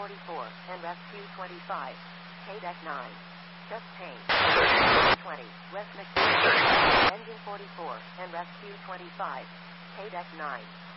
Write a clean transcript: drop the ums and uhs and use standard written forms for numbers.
44 and rescue 25. KDEC 9. Just change. 20. West McDonald. Engine 44 and rescue 25. KDEC 9.